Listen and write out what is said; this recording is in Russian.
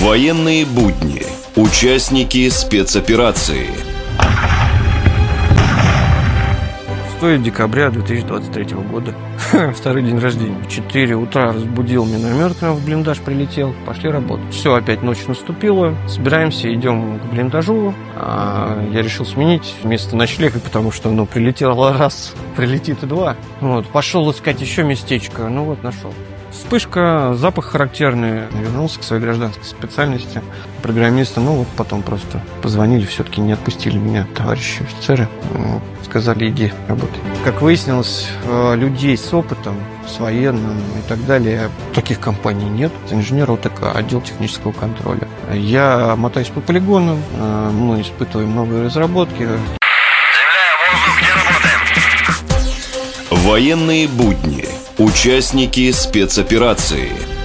Военные будни. Участники спецоперации. 6 декабря 2023 года. Второй день рождения. В 4 утра разбудил миномет, к нам в блиндаж прилетел. Пошли работать. Все, опять ночь наступила. Собираемся, идем к блиндажу. Я решил сменить место ночлега, потому что, прилетело раз, прилетит и два. Пошел искать еще местечко. Нашел. Вспышка, запах характерный. Вернулся к своей гражданской специальности. Программиста, потом просто позвонили, все-таки не отпустили меня товарищи офицеры. Сказали, иди, работай. Как выяснилось, людей с опытом, с военным и так далее, таких компаний нет. Инженер ОТК, отдел технического контроля. Я мотаюсь по полигону, мы испытываем новые разработки. Земля, воздух, где работаем? Военные будни. Участники спецоперации.